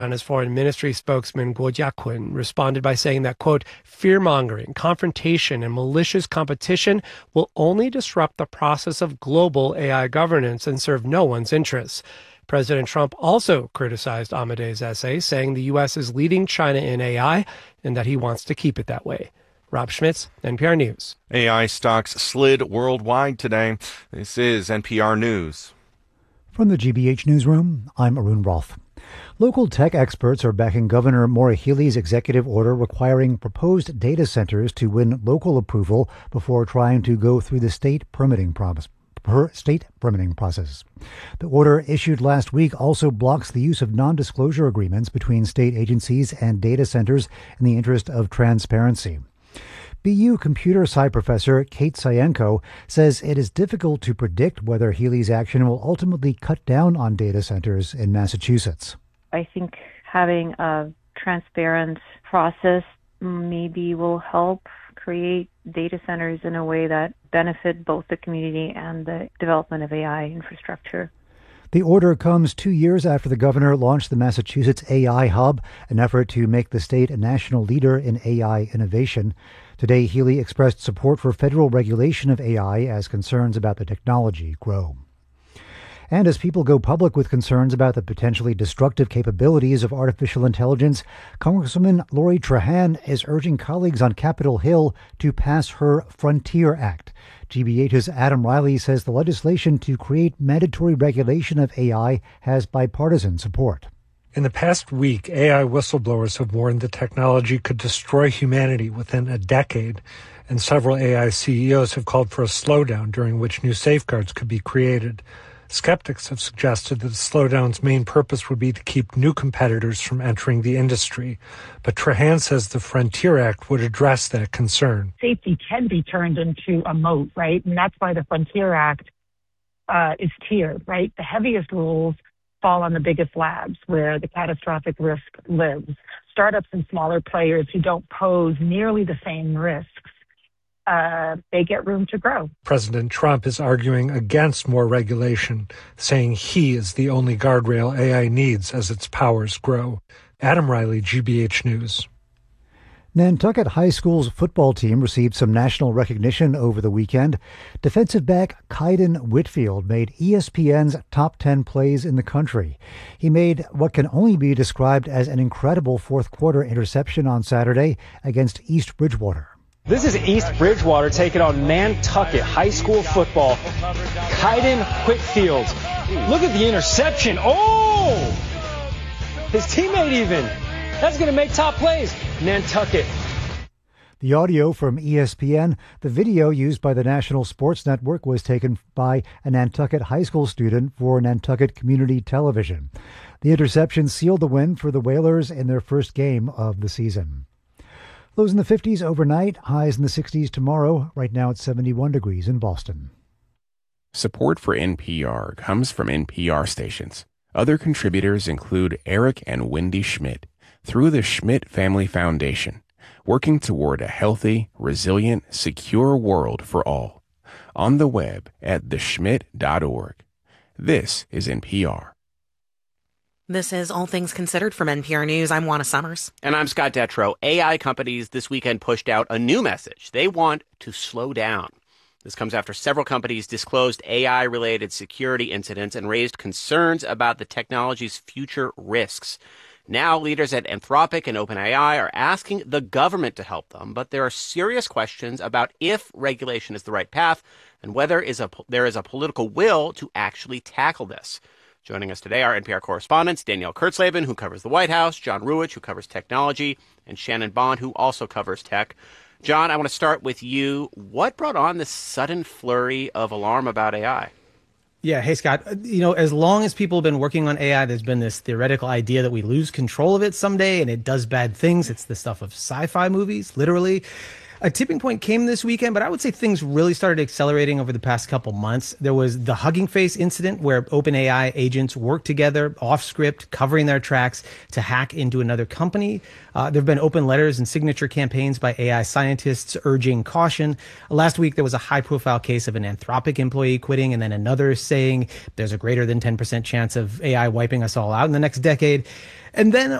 And his foreign ministry spokesman, Guo Jiakun, responded by saying that, quote, fear-mongering, confrontation, and malicious competition will only disrupt the process of global AI governance and serve no one's interests. President Trump also criticized Amadei's essay, saying the U.S. is leading China in AI and that he wants to keep it that way. Rob Schmitz, NPR News. AI stocks slid worldwide today. This is NPR News. From the GBH Newsroom, I'm Arun Roth. Local tech experts are backing Governor Maura Healey's executive order requiring proposed data centers to win local approval before trying to go through the state permitting process. The order issued last week also blocks the use of non-disclosure agreements between state agencies and data centers in the interest of transparency. BU computer sci professor Kate Sayenko says it is difficult to predict whether Healey's action will ultimately cut down on data centers in Massachusetts. I think having a transparent process maybe will help create data centers in a way that benefit both the community and the development of AI infrastructure. The order comes 2 years after the governor launched the Massachusetts AI Hub, an effort to make the state a national leader in AI innovation. Today, Healey expressed support for federal regulation of AI as concerns about the technology grow. And as people go public with concerns about the potentially destructive capabilities of artificial intelligence, Congresswoman Lori Trahan is urging colleagues on Capitol Hill to pass her Frontier Act. GBH's Adam Riley says the legislation to create mandatory regulation of AI has bipartisan support. In the past week, AI whistleblowers have warned the technology could destroy humanity within a decade, and several AI CEOs have called for a slowdown during which new safeguards could be created. Skeptics have suggested that the slowdown's main purpose would be to keep new competitors from entering the industry. But Trahan says the Frontier Act would address that concern. Safety can be turned into a moat, right? And that's why the Frontier Act is tiered, right? The heaviest rules fall on the biggest labs where the catastrophic risk lives. Startups and smaller players who don't pose nearly the same risks, they get room to grow. President Trump is arguing against more regulation, saying he is the only guardrail AI needs as its powers grow. Adam Riley, GBH News. Nantucket High School's football team received some national recognition over the weekend. Defensive back Kaiden Whitfield made ESPN's top 10 plays in the country. He made what can only be described as an incredible fourth-quarter interception on Saturday against East Bridgewater. This is East Bridgewater taking on Nantucket High School football. Kaiden Whitfield. Look at the interception. Oh! His teammate even. That's going to make top plays. Nantucket. The audio from ESPN, the video used by the National Sports Network, was taken by a Nantucket high school student for Nantucket Community Television. The interception sealed the win for the Whalers in their first game of the season. Lows in the 50s overnight, highs in the 60s tomorrow. Right now it's 71 degrees in Boston. Support for NPR comes from NPR stations. Other contributors include Eric and Wendy Schmidt through the Schmidt Family Foundation, working toward a healthy, resilient, secure world for all. On the web at theschmidt.org. This is NPR. This is All Things Considered from NPR News. I'm Juana Summers. And I'm Scott Detrow. AI companies this weekend pushed out a new message. They want to slow down. This comes after several companies disclosed AI-related security incidents and raised concerns about the technology's future risks. Now, leaders at Anthropic and OpenAI are asking the government to help them, but there are serious questions about if regulation is the right path and whether there is a political will to actually tackle this. Joining us today are NPR correspondents Danielle Kurtzleben, who covers the White House, John Ruwitch, who covers technology, and Shannon Bond, who also covers tech. John, I want to start with you. What brought on this sudden flurry of alarm about AI? Yeah. Hey, Scott, as long as people have been working on AI, there's been this theoretical idea that we lose control of it someday and it does bad things. It's the stuff of sci-fi movies, literally. A tipping point came this weekend, but I would say things really started accelerating over the past couple months. There was the Hugging Face incident where OpenAI agents worked together off script, covering their tracks to hack into another company. There have been open letters and signature campaigns by AI scientists urging caution. Last week, there was a high-profile case of an Anthropic employee quitting and then another saying there's a greater than 10% chance of AI wiping us all out in the next decade. And then